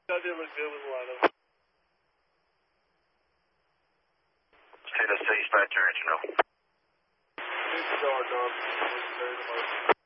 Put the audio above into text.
I did look good with a lot of them. State of dispatcher, you know. It's dark, dog.